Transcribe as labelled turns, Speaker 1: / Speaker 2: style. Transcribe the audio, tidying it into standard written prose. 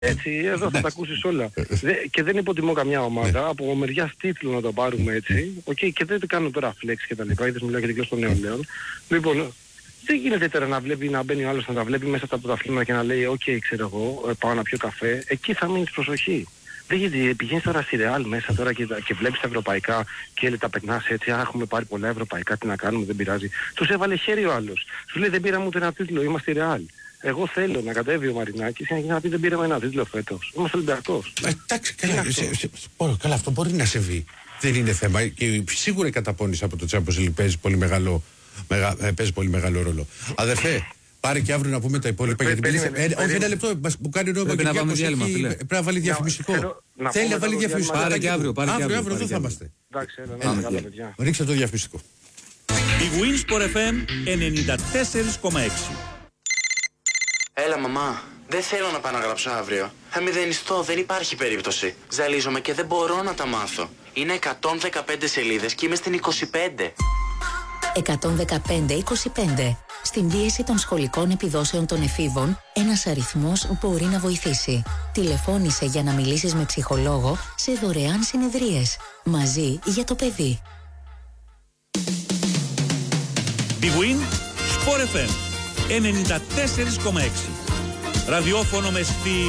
Speaker 1: Έτσι, εδώ θα τα ακούσεις όλα. Και δεν υποτιμώ καμιά ομάδα. Από μεριάς τίτλου να το πάρουμε έτσι. Και δεν το κάνω τώρα flex και τα λοιπά. Είδες, μιλάω για την γλώσσα των νεολαίων. Λοιπόν, δεν γίνεται τώρα να μπαίνει ο άλλος να τα βλέπει μέσα από τα πρωταθλήματα και να λέει ξέρω εγώ, πάω να πιω καφέ. Εκεί θα μείνεις προσοχή. Δεν γιατί πηγαίνεις τώρα στη Real μέσα τώρα και βλέπεις τα ευρωπαϊκά και τα περνάς έτσι, έχουμε πάρει πολλά ευρωπαϊκά, τι να κάνουμε, δεν πειράζει. Τους έβαλε χέρι ο άλλος. Σου λέει δεν πήραμε ούτε ένα τίτλο, είμαστε Real. Εγώ θέλω να κατέβει ο Μαρινάκης και να πει δεν πήραμε ένα τίτλο φέτος. Είμαστε Ολυμπιακός.
Speaker 2: Εντάξει, καλά, αυτό μπορεί να συμβεί. Δεν είναι θέμα. Και σίγουρα η καταπώνηση από το Champions League παίζει πολύ μεγάλο ρόλο. Αδερφέ, πάρε και αύριο να πούμε τα υπόλοιπα. Όχι, ένα λεπτό που κάνει νόημα και πρέπει να βάλει διαφημιστικό. Θέλει να βάλει διαφημιστικό.
Speaker 3: Πάρε και αύριο.
Speaker 2: Αύριο εδώ θα είμαστε.
Speaker 1: Εντάξει, παιδιά.
Speaker 2: Ρίξτε το διαφημιστικό.
Speaker 4: Η Winsport FM 94,6.
Speaker 5: Έλα μαμά, δεν θέλω να πάω να γράψω αύριο. Θα μηδενιστώ, δεν υπάρχει περίπτωση. Ζαλίζομαι και δεν μπορώ να τα μάθω. Είναι 115 σελίδες και είμαι στην 25.
Speaker 6: 115-25. Στην πίεση των σχολικών επιδόσεων των εφήβων, ένας αριθμός μπορεί να βοηθήσει. Τηλεφώνησε για να μιλήσεις με ψυχολόγο σε δωρεάν συνεδρίες. Μαζί για το παιδί.
Speaker 4: Big Win Sport FM 94,6. Ραδιόφωνο με στυλ.